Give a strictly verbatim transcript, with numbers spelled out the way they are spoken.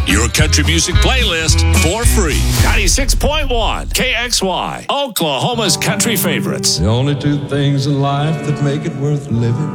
Your country music playlist for free. ninety-six point one K X Y, Oklahoma's country favorites. The only two things in life that make it worth living